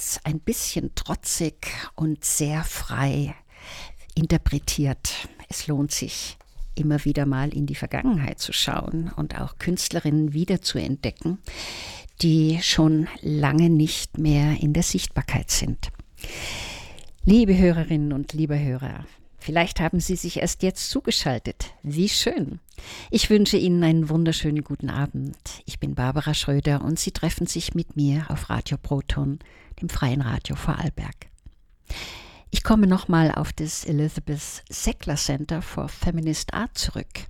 jetzt ein bisschen trotzig und sehr frei interpretiert. Es lohnt sich, immer wieder mal in die Vergangenheit zu schauen und auch Künstlerinnen wiederzuentdecken, die schon lange nicht mehr in der Sichtbarkeit sind. Liebe Hörerinnen und liebe Hörer, vielleicht haben Sie sich erst jetzt zugeschaltet. Wie schön. Ich wünsche Ihnen einen wunderschönen guten Abend. Ich bin Barbara Schröder und Sie treffen sich mit mir auf Radio Proton, dem freien Radio Vorarlberg. Ich komme nochmal auf das Elizabeth Sackler Center for Feminist Art zurück.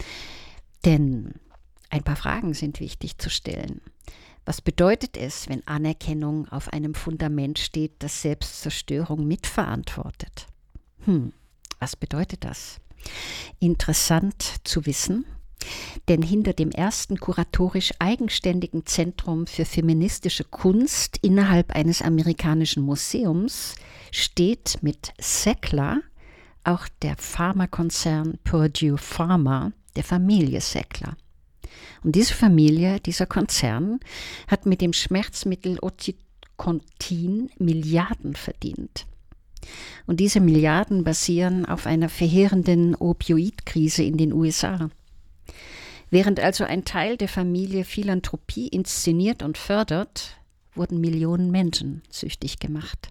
Denn ein paar Fragen sind wichtig zu stellen. Was bedeutet es, wenn Anerkennung auf einem Fundament steht, das Selbstzerstörung mitverantwortet? Was bedeutet das? Interessant zu wissen, denn hinter dem ersten kuratorisch eigenständigen Zentrum für feministische Kunst innerhalb eines amerikanischen Museums steht mit Sackler auch der Pharmakonzern Purdue Pharma der Familie Sackler. Und diese Familie, dieser Konzern, hat mit dem Schmerzmittel Oxycontin Milliarden verdient. Und diese Milliarden basieren auf einer verheerenden Opioidkrise in den USA. Während also ein Teil der Familie Philanthropie inszeniert und fördert, wurden Millionen Menschen süchtig gemacht.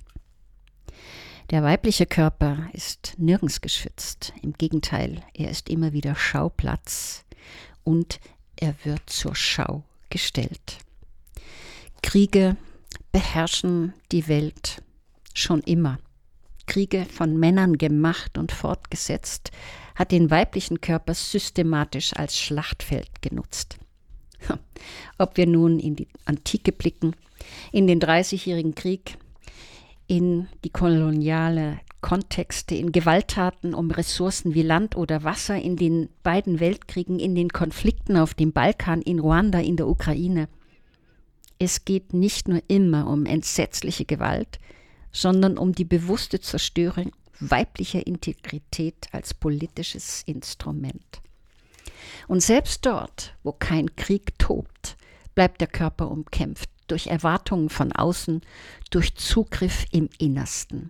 Der weibliche Körper ist nirgends geschützt. Im Gegenteil, er ist immer wieder Schauplatz und er wird zur Schau gestellt. Kriege beherrschen die Welt schon immer. Kriege von Männern gemacht und fortgesetzt, hat den weiblichen Körper systematisch als Schlachtfeld genutzt. Ob wir nun in die Antike blicken, in den 30-jährigen Krieg, in die koloniale Kontexte, in Gewalttaten um Ressourcen wie Land oder Wasser, in den beiden Weltkriegen, in den Konflikten auf dem Balkan, in Ruanda, in der Ukraine. Es geht nicht nur immer um entsetzliche Gewalt, sondern um die bewusste Zerstörung weiblicher Integrität als politisches Instrument. Und selbst dort, wo kein Krieg tobt, bleibt der Körper umkämpft, durch Erwartungen von außen, durch Zugriff im Innersten.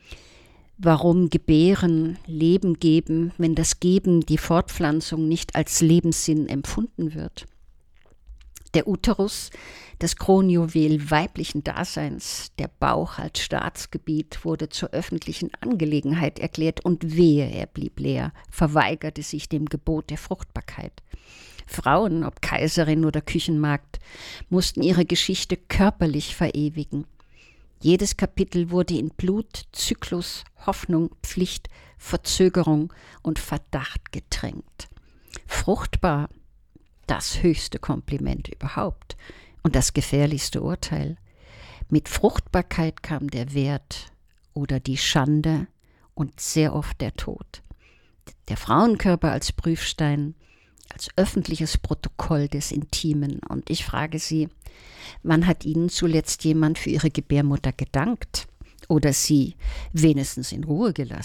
Warum gebären, Leben geben, wenn das Geben, die Fortpflanzung nicht als Lebenssinn empfunden wird? Der Uterus, das Kronjuwel weiblichen Daseins, der Bauch als Staatsgebiet, wurde zur öffentlichen Angelegenheit erklärt und wehe, er blieb leer, verweigerte sich dem Gebot der Fruchtbarkeit. Frauen, ob Kaiserin oder Küchenmagd, mussten ihre Geschichte körperlich verewigen. Jedes Kapitel wurde in Blut, Zyklus, Hoffnung, Pflicht, Verzögerung und Verdacht getränkt. Fruchtbar, das höchste Kompliment überhaupt und das gefährlichste Urteil. Mit Fruchtbarkeit kam der Wert oder die Schande und sehr oft der Tod. Der Frauenkörper als Prüfstein, als öffentliches Protokoll des Intimen. Und ich frage Sie, wann hat Ihnen zuletzt jemand für Ihre Gebärmutter gedankt oder Sie wenigstens in Ruhe gelassen?